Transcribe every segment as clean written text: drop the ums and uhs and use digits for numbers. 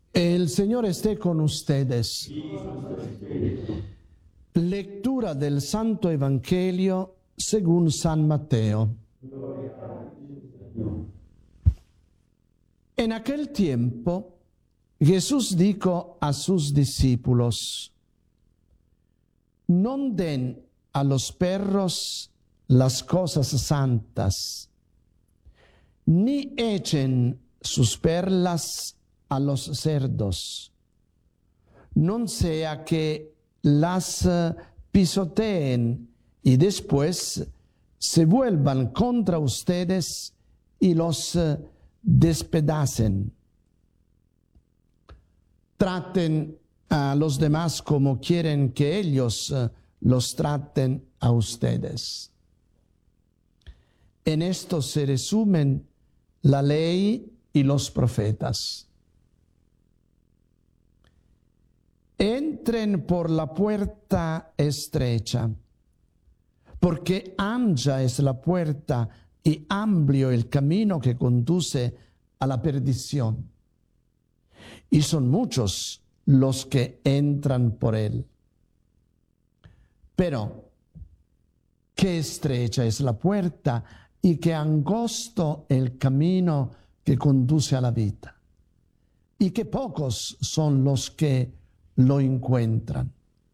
El Señor esté con ustedes. Lectura del Santo Evangelio según San Mateo. En aquel tiempo, Jesús dijo a sus discípulos: no den a los perros las cosas santas, ni echen sus perlas a los cerdos, no sea que las pisoteen y después se vuelvan contra ustedes y los despedacen. Traten a los demás como quieren que ellos los traten a ustedes. En esto se resumen la ley y los profetas. Entren por la puerta estrecha, porque ancha es la puerta y amplio el camino que conduce a la perdición, y son muchos los que entran por él. Pero qué estrecha es la puerta y qué angosto el camino que conduce a la vida, y qué pocos son los que lo encuentran.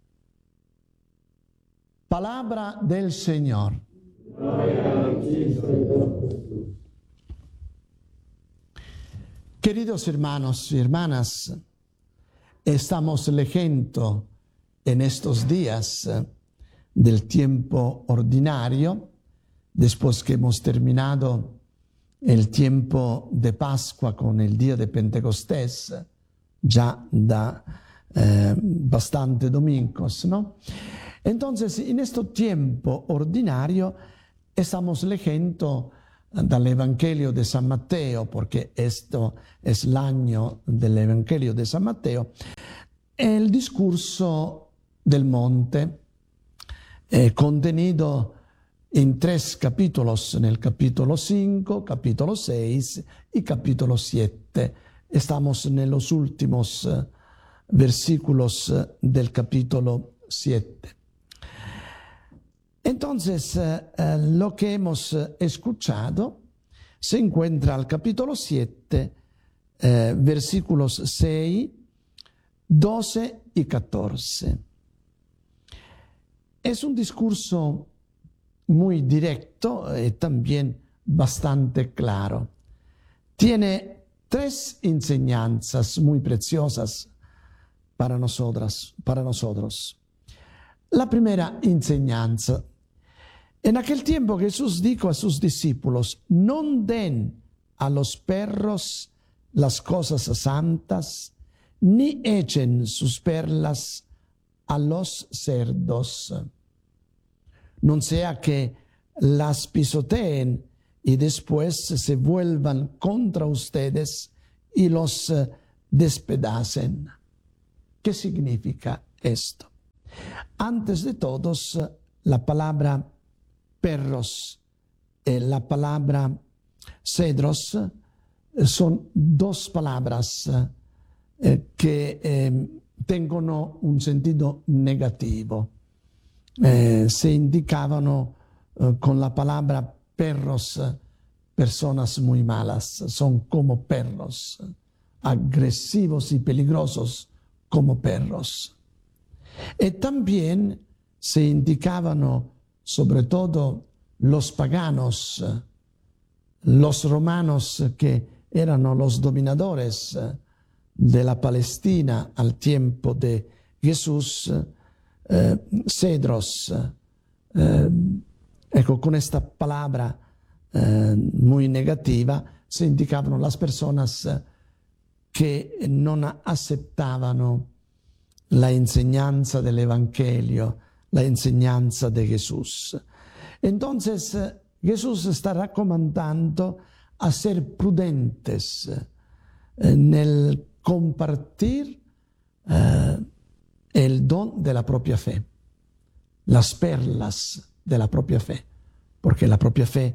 Palabra del Señor. Queridos hermanos y hermanas, estamos leyendo en estos días del tiempo ordinario, después que hemos terminado el tiempo de Pascua con el día de Pentecostés, ya da bastante domingos, ¿no? Entonces, en este tiempo ordinario estamos leyendo del Evangelio de San Mateo, porque esto es el año del Evangelio de San Mateo, el discurso del monte, contenido en 3 capítulos, en el capítulo 5, capítulo 6 y capítulo 7. Estamos en los últimos versículos del capítulo 7. Entonces, lo que hemos escuchado se encuentra al capítulo 7, versículos 6, 12 y 14. Es un discurso muy directo y también bastante claro. Tiene 3 enseñanzas muy preciosas para nosotros. La primera enseñanza: en aquel tiempo Jesús dijo a sus discípulos: no den a los perros las cosas santas, ni echen sus perlas a los cerdos, no sea que las pisoteen y después se vuelvan contra ustedes y los despedacen. ¿Qué significa esto? Antes de todos, la palabra perros y la palabra cedros son 2 palabras que tengono un sentido negativo. Se indicaban con la palabra perros personas muy malas, son como perros, agresivos y peligrosos como perros. Y también se indicaban sobre todo los paganos, los romanos que eran los dominadores de la Palestina al tiempo de Jesús, cedros. Con esta palabra muy negativa se indicaban las personas que no aceptaban la enseñanza del Evangelio, la enseñanza de Jesús. Entonces, Jesús está recomendando a ser prudentes nel compartir el don de la propia fe, las perlas de la propia fe, porque la propia fe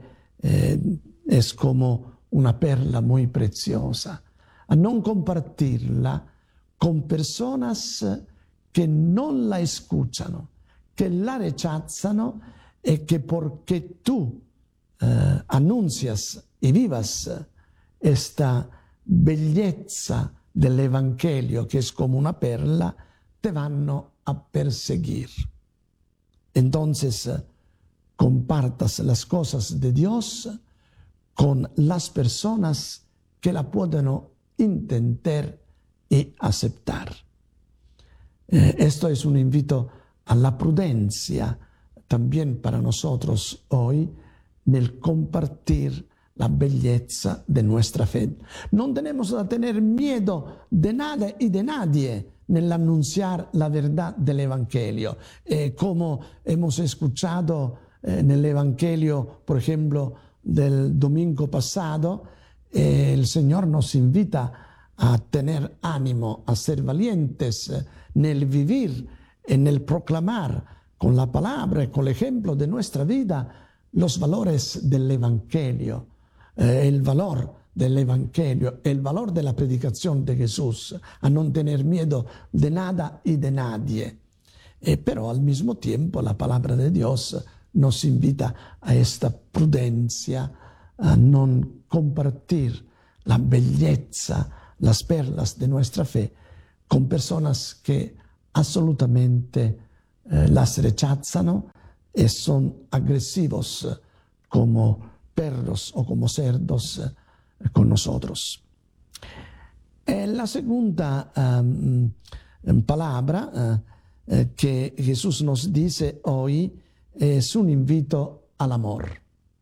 es como una perla muy preciosa. A non compartirla con personas que no la escuchan, que la rechazan y que porque tú anuncias y vivas esta belleza del Evangelio, que es como una perla, te van a perseguir. Entonces, compartas las cosas de Dios con las personas que la pueden entender y aceptar. Esto es un invito a la prudencia también para nosotros hoy en el compartir la belleza de nuestra fe. No tenemos que tener miedo de nada y de nadie nell'annunciar la verdad del Evangelio. Como hemos escuchado en el Evangelio, por ejemplo, del domingo pasado, el Señor nos invita a tener ánimo, a ser valientes nel vivir, en el proclamar con la palabra, con el ejemplo de nuestra vida, los valores del Evangelio, el valor del Evangelio, el valor de la predicación de Jesús, a no tener miedo de nada y de nadie. Pero al mismo tiempo la palabra de Dios nos invita a esta prudencia, a no compartir la belleza, las perlas de nuestra fe con personas que absolutamente las rechazan y son agresivos como perros o como cerdos con nosotros. La segunda palabra que Jesús nos dice hoy es un invito al amor.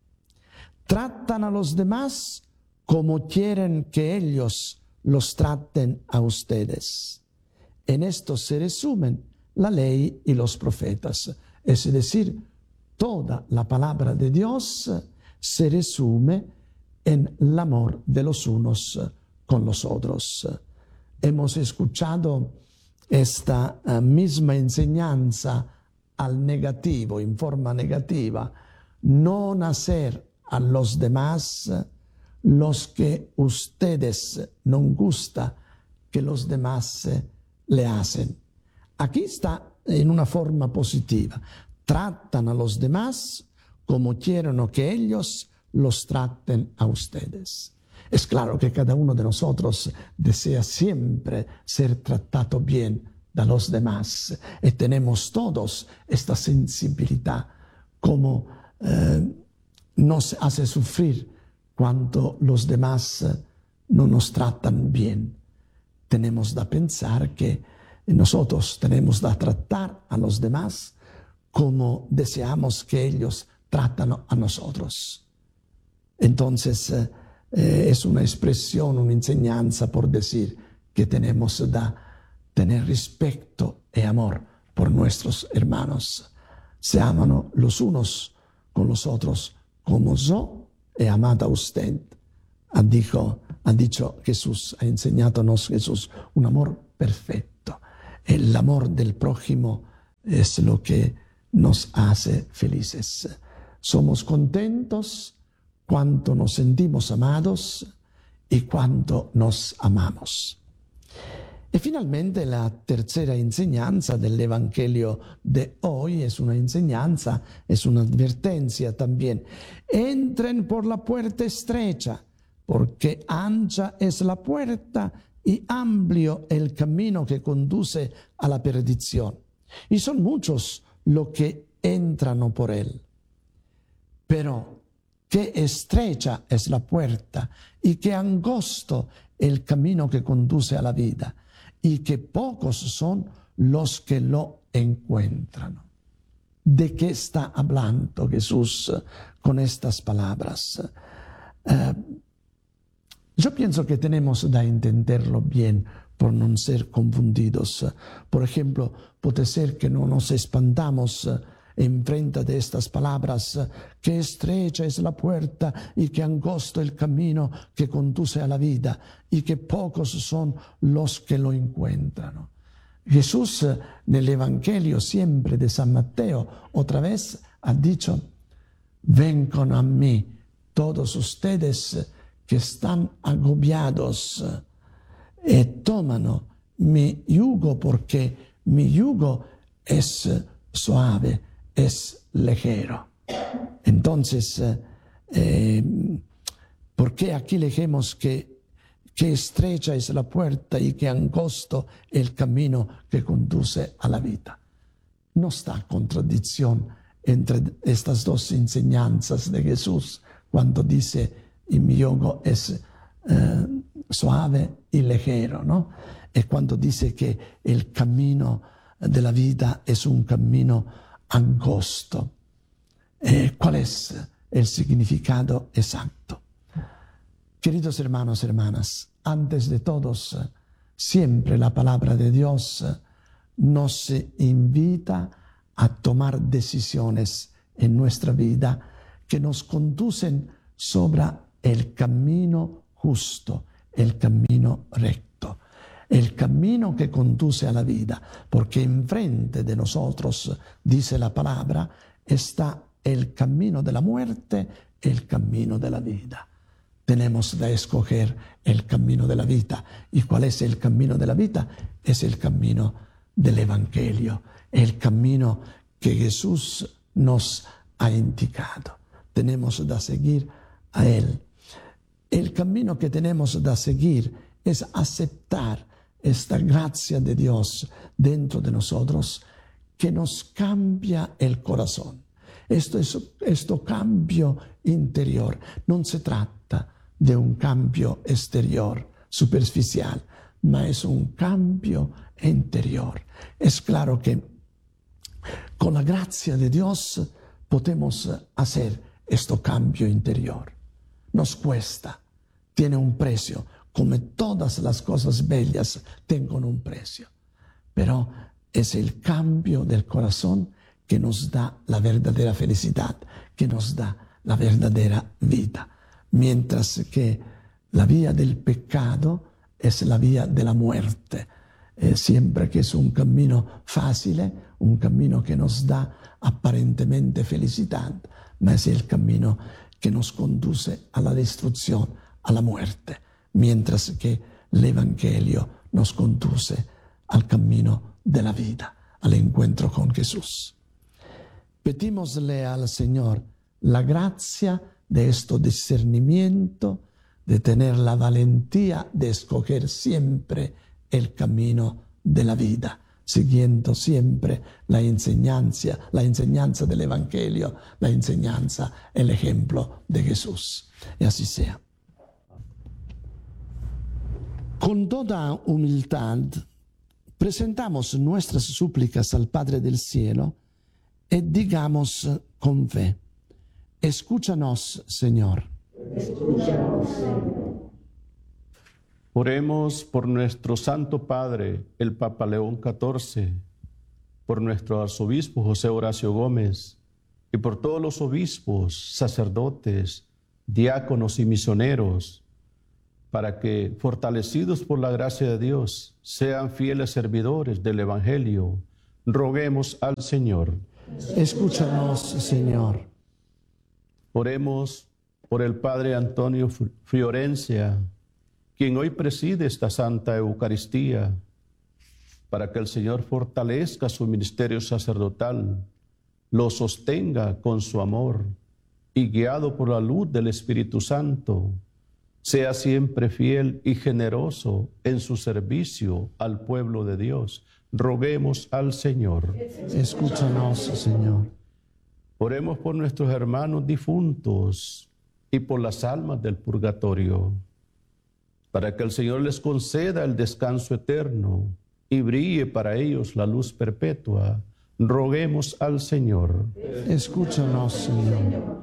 Tratan a los demás como quieren que ellos los traten a ustedes. En esto se resumen la ley y los profetas. Es decir, toda la palabra de Dios se resume en el amor de los unos con los otros. Hemos escuchado esta misma enseñanza al negativo, en forma negativa. No hacer a los demás los que ustedes no gusta que los demás le hacen. Aquí está en una forma positiva. Tratan a los demás como quieren que ellos los traten a ustedes. Es claro que cada uno de nosotros desea siempre ser tratado bien de los demás y tenemos todos esta sensibilidad, como nos hace sufrir cuando los demás no nos tratan bien. Tenemos que pensar que nosotros tenemos que tratar a los demás como deseamos que ellos tratan a nosotros. Entonces, es una expresión, una enseñanza por decir que tenemos que tener respeto y amor por nuestros hermanos. Se aman los unos con los otros como yo he amado a usted. Ha dicho Jesús, ha enseñándonos Jesús, un amor perfecto. El amor del prójimo es lo que nos hace felices. Somos contentos cuando nos sentimos amados y cuando nos amamos. Y finalmente la tercera enseñanza del Evangelio de hoy es una enseñanza, es una advertencia también. Entren por la puerta estrecha, porque ancha es la puerta y amplio el camino que conduce a la perdición. Y son muchos los que entran por él. Pero qué estrecha es la puerta y qué angosto el camino que conduce a la vida, y que pocos son los que lo encuentran. ¿De qué está hablando Jesús con estas palabras? Yo pienso que tenemos que entenderlo bien por no ser confundidos. Por ejemplo, puede ser que no nos espantamos en frente de estas palabras, que estrecha es la puerta y que angosto el camino que conduce a la vida y que pocos son los que lo encuentran. Jesús en el Evangelio siempre de San Mateo otra vez ha dicho: vengan a mí todos ustedes que están agobiados y toman mi yugo porque mi yugo es suave, es ligero. Entonces, ¿por qué aquí leemos que estrecha es la puerta y que angosto el camino que conduce a la vida? No está contradicción entre estas dos enseñanzas de Jesús cuando dice, y mi yugo es suave y ligero, ¿no? Y cuando dice que el camino de la vida es un camino angosto. ¿Cuál es el significado exacto? Queridos hermanos y hermanas, antes de todos, siempre la palabra de Dios nos invita a tomar decisiones en nuestra vida que nos conducen sobre el camino justo, el camino recto, el camino que conduce a la vida, porque enfrente de nosotros, dice la palabra, está el camino de la muerte, el camino de la vida. Tenemos de escoger el camino de la vida. ¿Y cuál es el camino de la vida? Es el camino del Evangelio, el camino que Jesús nos ha indicado. Tenemos de seguir a Él. El camino que tenemos de seguir es aceptar esta gracia de Dios dentro de nosotros que nos cambia el corazón. Esto cambio interior. No se trata de un cambio exterior, superficial, ma es un cambio interior. Es claro que con la gracia de Dios podemos hacer este cambio interior. Nos cuesta, tiene un precio, como todas las cosas bellas tienen un precio. Pero es el cambio del corazón que nos da la verdadera felicidad, que nos da la verdadera vida. Mientras que la vía del pecado es la vía de la muerte. Siempre que es un camino fácil, un camino que nos da aparentemente felicidad, ma es el camino que nos conduce a la destrucción, a la muerte, mientras que el Evangelio nos conduce al camino de la vida, al encuentro con Jesús. Pedimosle al Señor la gracia de este discernimiento, de tener la valentía de escoger siempre el camino de la vida, siguiendo siempre la enseñanza del Evangelio, la enseñanza, el ejemplo de Jesús. Y así sea. Con toda humildad, presentamos nuestras súplicas al Padre del Cielo y digamos con fe: escúchanos, Señor. Escúchanos, Señor. Oremos por nuestro Santo Padre, el Papa León XIV, por nuestro arzobispo José Horacio Gómez y por todos los obispos, sacerdotes, diáconos y misioneros, para que, fortalecidos por la gracia de Dios, sean fieles servidores del Evangelio. Roguemos al Señor. Escúchanos, Señor. Oremos por el Padre Antonio Fiorencia, quien hoy preside esta Santa Eucaristía, para que el Señor fortalezca su ministerio sacerdotal, lo sostenga con su amor y guiado por la luz del Espíritu Santo, sea siempre fiel y generoso en su servicio al pueblo de Dios. Roguemos al Señor. Escúchanos, Señor. Oremos por nuestros hermanos difuntos y por las almas del purgatorio, para que el Señor les conceda el descanso eterno y brille para ellos la luz perpetua. Roguemos al Señor. Escúchanos, Señor.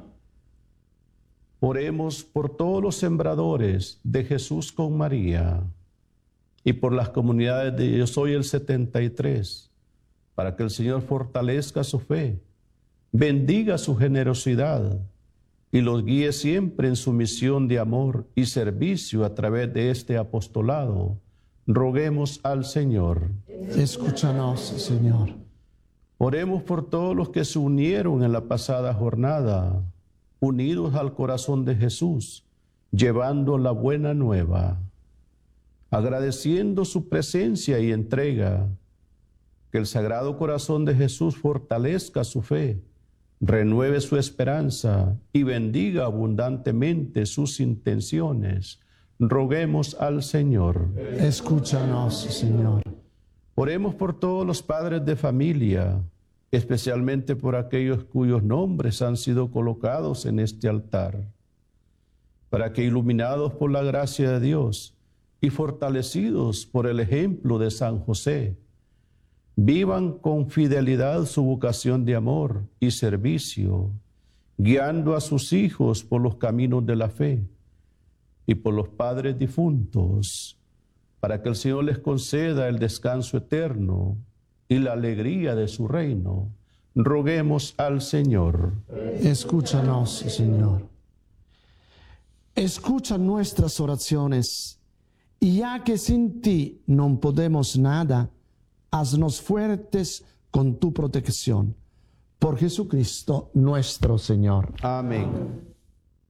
Oremos por todos los sembradores de Jesús con María y por las comunidades de Yo Soy el 73, para que el Señor fortalezca su fe, bendiga su generosidad y los guíe siempre en su misión de amor y servicio a través de este apostolado. Roguemos al Señor. Escúchanos, Señor. Oremos por todos los que se unieron en la pasada jornada, unidos al corazón de Jesús, llevando la buena nueva. agradeciendo su presencia y entrega. Que el Sagrado Corazón de Jesús fortalezca su fe, renueve su esperanza y bendiga abundantemente sus intenciones. Roguemos al Señor. Escúchanos, Señor. Oremos por todos los padres de familia, especialmente por aquellos cuyos nombres han sido colocados en este altar, para que, iluminados por la gracia de Dios y fortalecidos por el ejemplo de San José, vivan con fidelidad su vocación de amor y servicio, guiando a sus hijos por los caminos de la fe, y por los padres difuntos, para que el Señor les conceda el descanso eterno y la alegría de su reino. Roguemos al Señor. Escúchanos, Señor. Escucha nuestras oraciones, y ya que sin ti no podemos nada, haznos fuertes con tu protección. Por Jesucristo nuestro Señor. Amén.